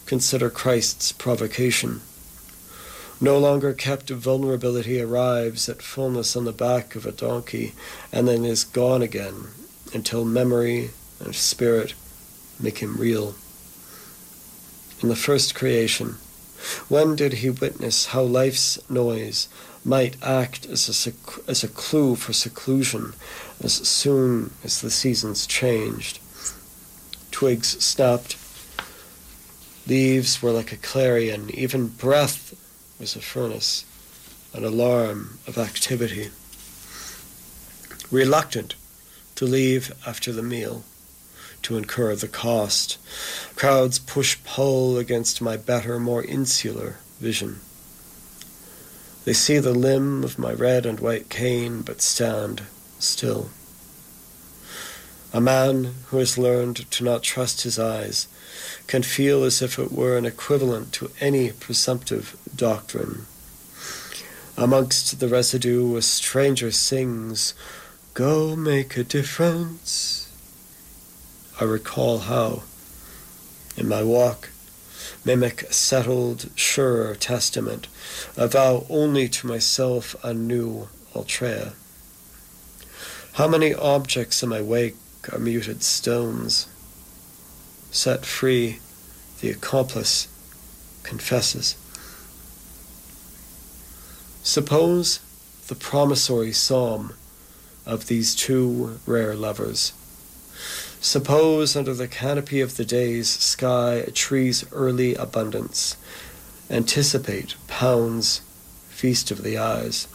consider Christ's provocation. No longer captive vulnerability arrives at fullness on the back of a donkey and then is gone again until memory and spirit make him real. In the first creation, when did he witness how life's noise might act as a clue for seclusion as soon as the seasons changed? Twigs snapped, leaves were like a clarion, even breath was a furnace, an alarm of activity. Reluctant to leave after the meal, to incur the cost, crowds push-pull against my better, more insular vision. They see the limb of my red and white cane, but stand still. A man who has learned to not trust his eyes can feel as if it were an equivalent to any presumptive doctrine. Amongst the residue, a stranger sings, "Go make a difference." I recall how, in my walk, mimic a settled, sure testament, a vow only to myself anew, Altrea. How many objects in my wake are muted stones? Set free, the accomplice confesses. Suppose the promissory psalm of these two rare lovers. Suppose under the canopy of the day's sky a tree's early abundance. Anticipate Pound's feast of the eyes.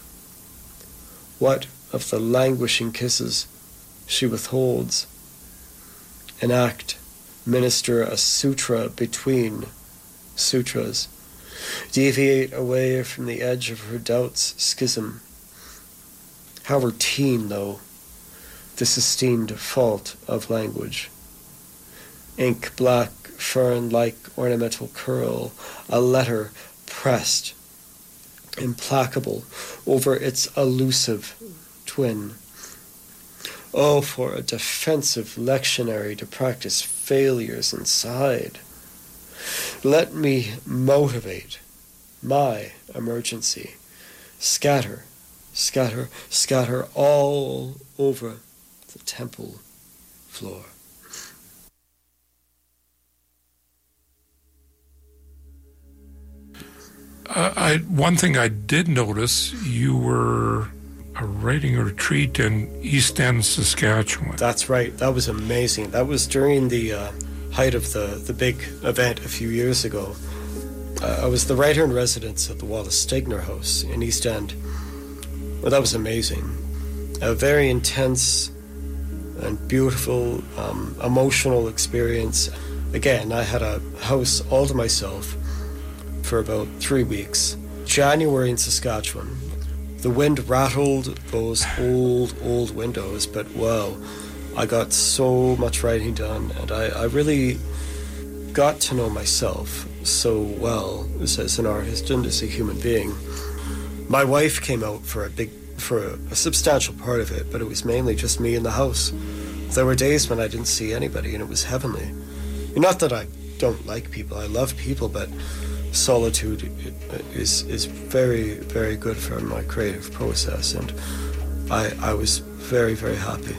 What of the languishing kisses she withholds? Enact, minister a sutra between sutras. Deviate away from the edge of her doubt's schism. How routine, though, this esteemed fault of language. Ink black, fern-like ornamental curl, a letter pressed, implacable, over its elusive twin. Oh, for a defensive lectionary to practice failures inside. Let me motivate my emergency. Scatter, scatter, scatter all over the temple floor. One thing I did notice, you were writing a retreat in East End, Saskatchewan. That's right. That was amazing. That was during the height of the big event a few years ago. I was the writer-in-residence at the Wallace Stegner House in East End. Well, that was amazing. A very intense and beautiful, emotional experience. Again, I had a house all to myself for about 3 weeks. January in Saskatchewan. The wind rattled those old windows, but wow, I got so much writing done, and I really got to know myself so well as an artist and as a human being. My wife came out for a substantial part of it, but it was mainly just me in the house. There were days when I didn't see anybody, and it was heavenly. Not that I don't like people, I love people, but solitude is very, very good for my creative process, and I was very, very happy.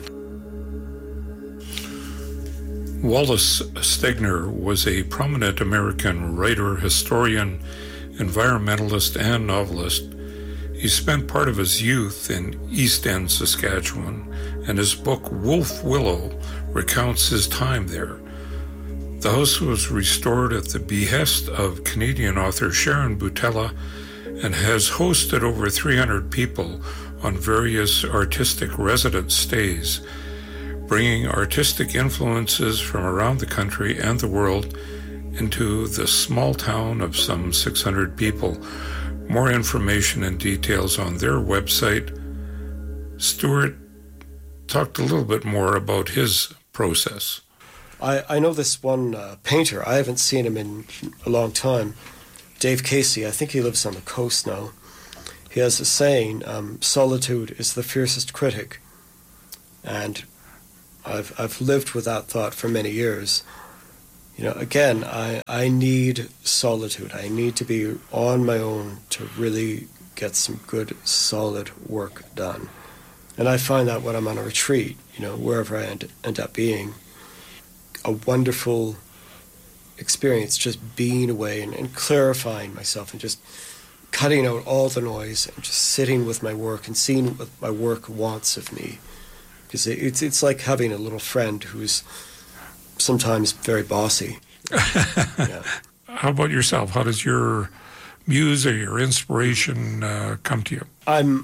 Wallace Stegner was a prominent American writer, historian, environmentalist, and novelist. He spent part of his youth in East End, Saskatchewan, and his book Wolf Willow recounts his time there. The house was restored at the behest of Canadian author Sharon Butella and has hosted over 300 people on various artistic residence stays, bringing artistic influences from around the country and the world into the small town of some 600 people. More information and details on their website. Stuart talked a little bit more about his process. I know this one painter. I haven't seen him in a long time. Dave Casey. I think he lives on the coast now. He has a saying, solitude is the fiercest critic. And I've lived with that thought for many years. Again, I need solitude. I need to be on my own to really get some good, solid work done. And I find that when I'm on a retreat, wherever I end up being, a wonderful experience just being away and clarifying myself and just cutting out all the noise and just sitting with my work and seeing what my work wants of me. Because it's like having a little friend who's sometimes very bossy. Yeah. How about yourself? How does your muse or your inspiration come to you?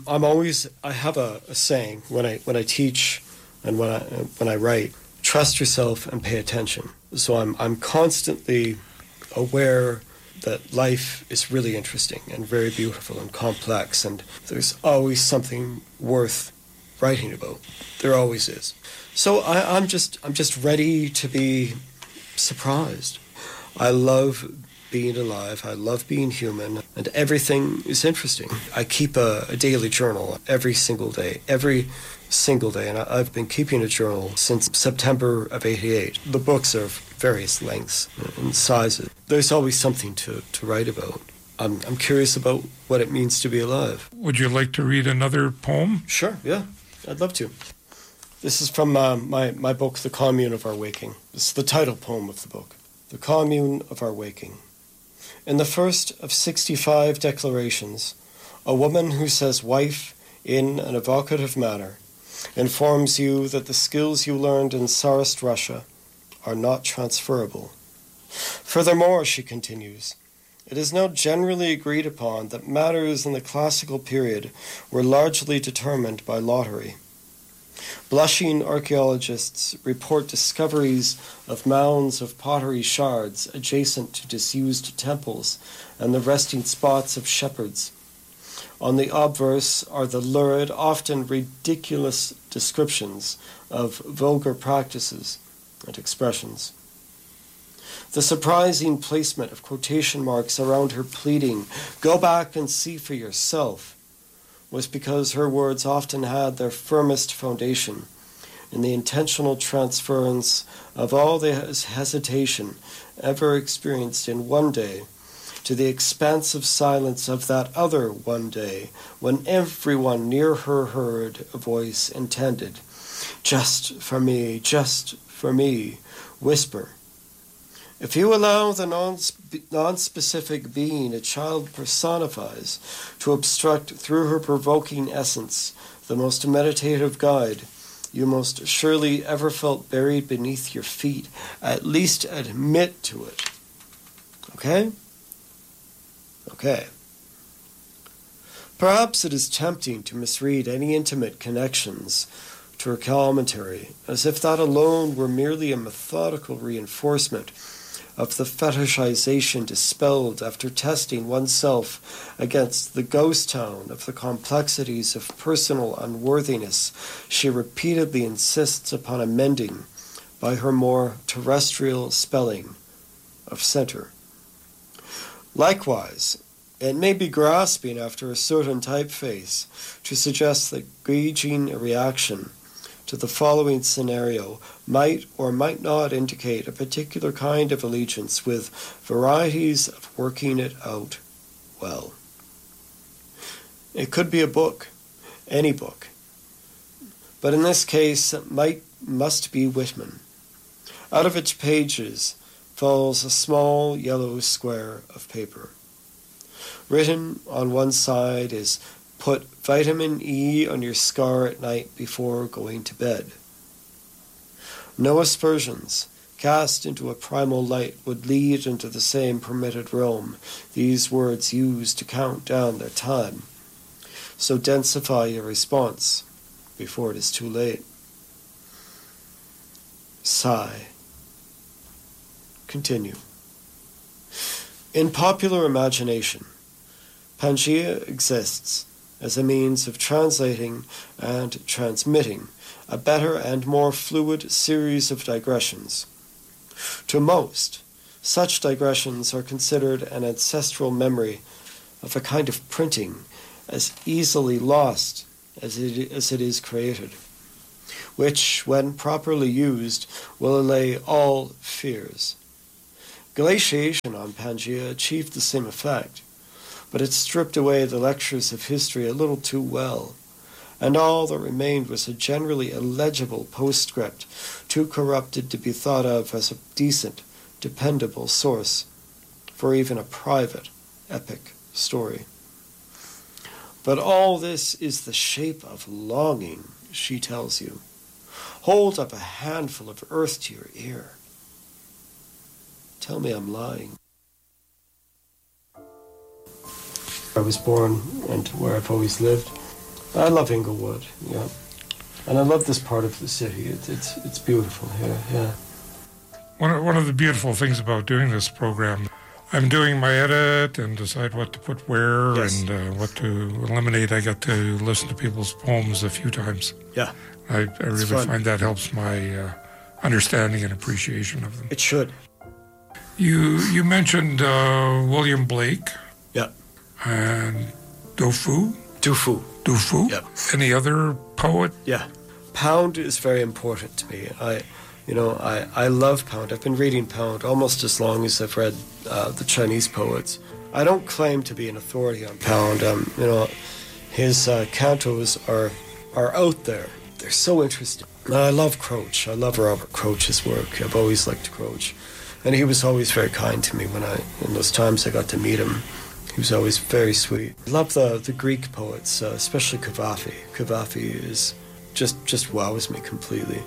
I have a saying when I teach and when I write: trust yourself and pay attention. So I'm constantly aware that life is really interesting and very beautiful and complex, and there's always something worth writing about. There always is. So I'm just ready to be surprised. I love being alive. I love being human, and everything is interesting. I keep a daily journal every single day, and I've been keeping a journal since September of '88. The books are of various lengths and sizes. There's always something to write about. I'm curious about what it means to be alive. Would you like to read another poem? Sure, yeah, I'd love to. This is from my book, The Commune of Our Waking. This is the title poem of the book. The Commune of Our Waking. In the first of 65 declarations, a woman who says wife in an evocative manner informs you that the skills you learned in Tsarist Russia are not transferable. Furthermore, she continues, it is now generally agreed upon that matters in the classical period were largely determined by lottery. Blushing archaeologists report discoveries of mounds of pottery shards adjacent to disused temples and the resting spots of shepherds. On the obverse are the lurid, often ridiculous descriptions of vulgar practices and expressions. The surprising placement of quotation marks around her pleading, "Go back and see for yourself," was because her words often had their firmest foundation in the intentional transference of all the hesitation ever experienced in one day to the expansive silence of that other one day when everyone near her heard a voice intended, just for me, whisper. If you allow the non-specific being a child personifies to obstruct through her provoking essence the most meditative guide you most surely ever felt buried beneath your feet, at least admit to it. Okay? Okay. Perhaps it is tempting to misread any intimate connections to her commentary, as if that alone were merely a methodical reinforcement of the fetishization dispelled after testing oneself against the ghost town of the complexities of personal unworthiness she repeatedly insists upon amending by her more terrestrial spelling of center. Likewise, it may be grasping after a certain typeface to suggest that gauging a reaction to the following scenario might or might not indicate a particular kind of allegiance with varieties of working it out well. It could be a book, any book, but in this case it must be Whitman. Out of its pages falls a small yellow square of paper. Written on one side is, "Put vitamin E on your scar at night before going to bed." No aspersions cast into a primal light would lead into the same permitted realm these words use to count down their time. So densify your response before it is too late. Sigh. Continue. In popular imagination, Pangaea exists as a means of translating and transmitting a better and more fluid series of digressions. To most, such digressions are considered an ancestral memory of a kind of printing as easily lost as it is created, which, when properly used, will allay all fears. Glaciation on Pangaea achieved the same effect, but it stripped away the lectures of history a little too well, and all that remained was a generally illegible postscript, too corrupted to be thought of as a decent, dependable source for even a private, epic story. But all this is the shape of longing, she tells you. Hold up a handful of earth to your ear. Tell me I'm lying. I was born and where I've always lived. I love Inglewood, yeah. And I love this part of the city. It's beautiful here, yeah. One of the beautiful things about doing this program, I'm doing my edit and decide what to put where. Yes. And what to eliminate. I get to listen to people's poems a few times. Yeah. I really find that helps my understanding and appreciation of them. It should. You mentioned William Blake. Yeah. And Du Fu. Yep. Any other poet? Yeah. Pound is very important to me. I love Pound. I've been reading Pound almost as long as I've read the Chinese poets. I don't claim to be an authority on Pound. His cantos are out there. They're so interesting. I love Croce. I love Robert Croce's work. I've always liked Croce. And he was always very kind to me in those times I got to meet him. He was always very sweet. I love the Greek poets, especially Cavafy. Cavafy is just wows me completely.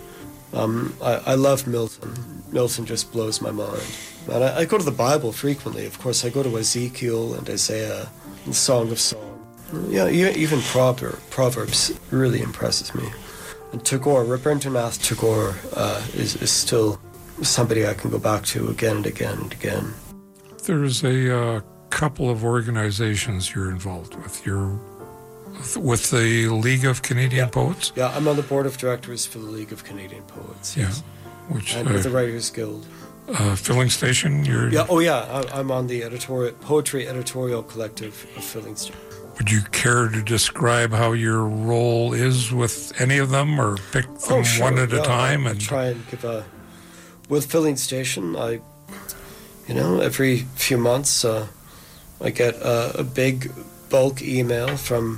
I love Milton. Milton just blows my mind. And I go to the Bible frequently. Of course, I go to Ezekiel and Isaiah and Song of Songs. Yeah, even Proverbs really impresses me. And Tagore, Rabindranath Tagore, is still somebody I can go back to again and again and again. There's a couple of organizations you're involved with. You're with the League of Canadian Poets? Yeah, I'm on the board of directors for the League of Canadian Poets. Yeah. Yes. And with the Writers Guild. Filling Station? I'm on the poetry editorial collective of Filling Station. Would you care to describe how your role is with any of them, or pick them one at a time? I'll try and give with Filling Station, every few months I get a big bulk email from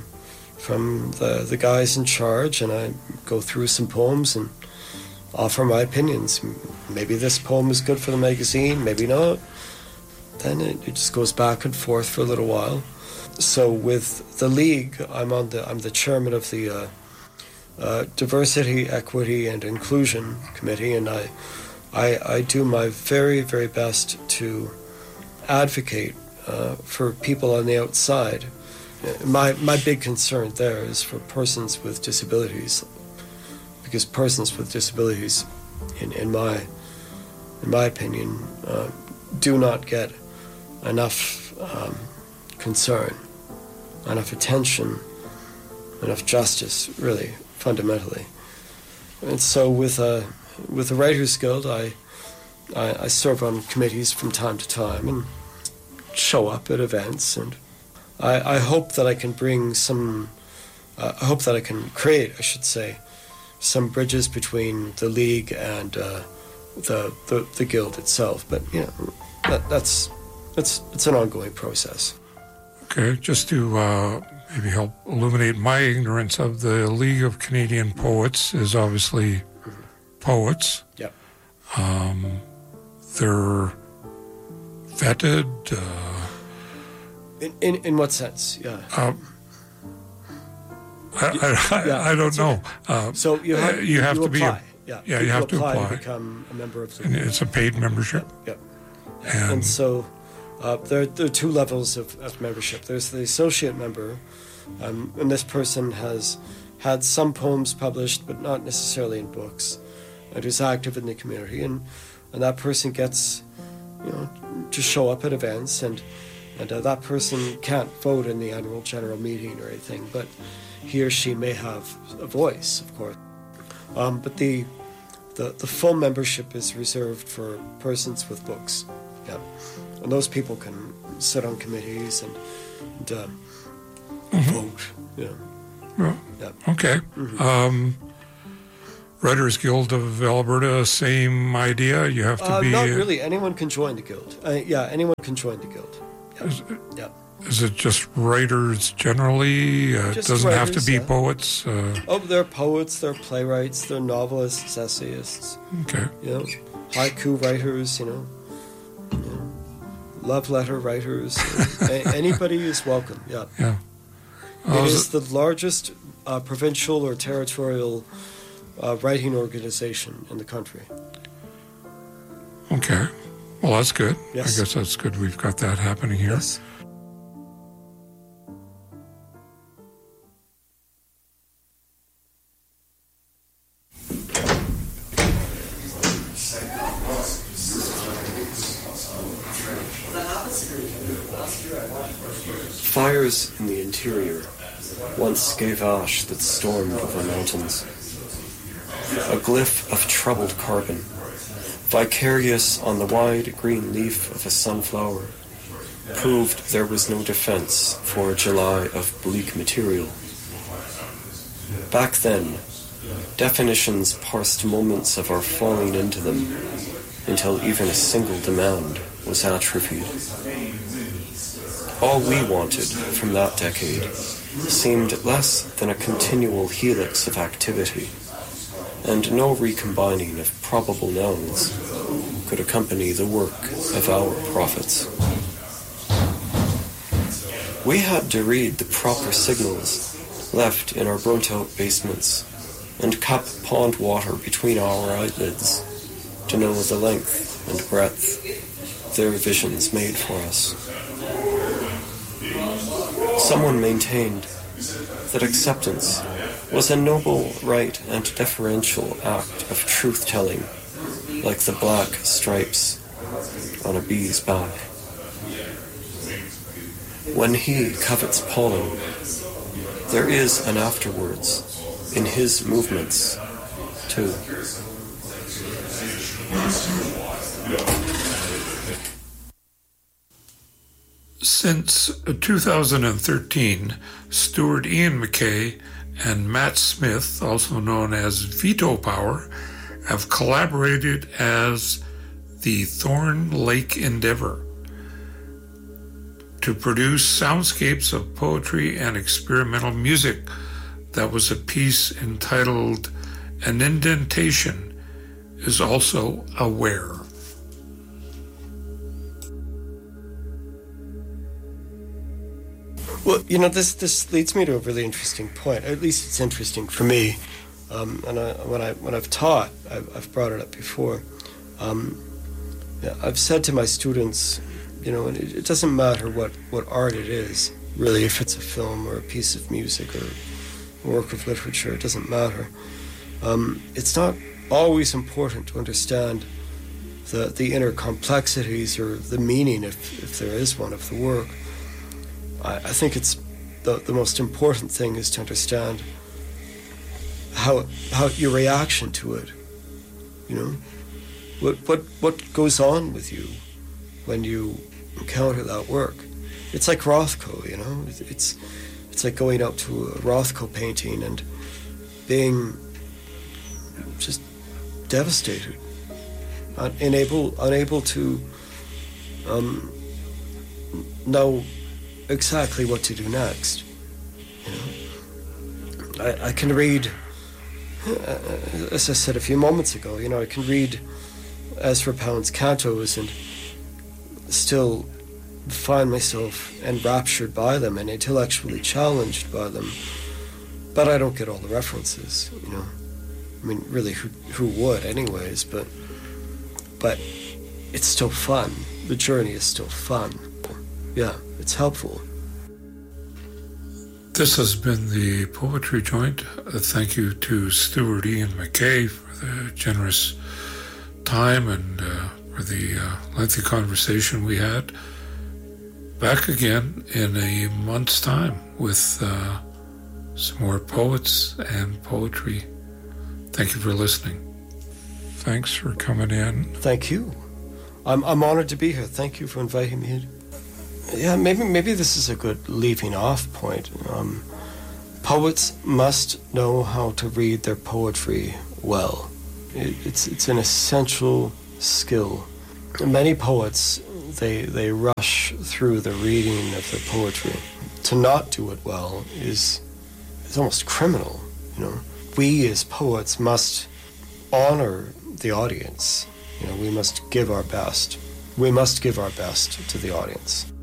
the guys in charge, and I go through some poems and offer my opinions. Maybe this poem is good for the magazine, maybe not. Then it just goes back and forth for a little while. So with the League, I'm the chairman of the Diversity, Equity, and Inclusion Committee, and I do my very, very best to advocate for people on the outside. My big concern there is for persons with disabilities, because persons with disabilities, in my opinion, do not get enough concern, enough attention, enough justice, really, fundamentally. And so with the Writers Guild, I serve on committees from time to time and show up at events, and I hope that I can bring I hope that I can create, I should say, some bridges between the League and the Guild itself. But it's an ongoing process. Okay, just to maybe help illuminate my ignorance of the League of Canadian Poets is obviously poets. Yep. They're vetted. In what sense? Yeah. I don't know. So you have to apply. You have to apply to become a member of the League. And it's a paid membership. Yep. And so there are two levels of membership. There's the associate member, and this person has had some poems published, but not necessarily in books, and is active in the community, and that person gets, to show up at events, and that person can't vote in the annual general meeting or anything, but he or she may have a voice, of course. But the full membership is reserved for persons with books. Yeah. And those people can sit on committees and vote. Yeah. Well, yeah. Okay. Mm-hmm. Writers Guild of Alberta, same idea? You have to be... Not really. Anyone can join the guild. Anyone can join the guild. Yeah. Is it just writers generally? It doesn't have to be poets? There are poets, there are playwrights, there are novelists, essayists. Okay. Haiku writers, love letter writers. Anybody is welcome, yeah. It is the largest provincial or territorial writing organization in the country. Okay. Well, that's good. Yes. I guess that's good we've got that happening here. Yes. Fires in the interior once gave ash that stormed over mountains. A glyph of troubled carbon, vicarious on the wide green leaf of a sunflower, proved there was no defense for a July of bleak material. Back then, definitions parsed moments of our falling into them until even a single demand was atrophied. All we wanted from that decade seemed less than a continual helix of activity, and no recombining of probable nouns could accompany the work of our prophets. We had to read the proper signals left in our burnt-out basements and cup pond water between our eyelids to know the length and breadth their visions made for us. Someone maintained that acceptance was a noble, right, and deferential act of truth-telling, like the black stripes on a bee's back. When he covets pollen, there is an afterwards in his movements, too. Since 2013, Stuart Ian McKay and Matt Smith, also known as Veto Power, have collaborated as the Thorn Lake Endeavor to produce soundscapes of poetry and experimental music. That was a piece entitled An Indentation is Also Aware. Well, this leads me to a really interesting point. At least it's interesting for me. And when I've taught, I've brought it up before. I've said to my students, and it doesn't matter what art it is, really, if it's a film or a piece of music or a work of literature, it doesn't matter. It's not always important to understand the inner complexities or the meaning, if there is one, of the work. I think it's the most important thing is to understand how your reaction to it, what goes on with you when you encounter that work. It's like Rothko, it's like going up to a Rothko painting and being just devastated, unable to know exactly what to do next. I can read, as I said a few moments ago, I can read Ezra Pound's cantos and still find myself enraptured by them and intellectually challenged by them, but I don't get all the references. I mean, really, who would, anyways? But it's still fun. The journey is still fun. Yeah, it's helpful. This has been the Poetry Joint. Thank you to Stuart Ian McKay for the generous time and for the lengthy conversation we had. Back again in a month's time with some more poets and poetry. Thank you for listening. Thanks for coming in. Thank you. I'm honored to be here. Thank you for inviting me in. Yeah, maybe this is a good leaving off point. Poets must know how to read their poetry well. It's an essential skill. Many poets, they rush through the reading of the poetry. To not do it well is almost criminal, you know. We as poets must honor the audience. You know, we must give our best. We must give our best to the audience.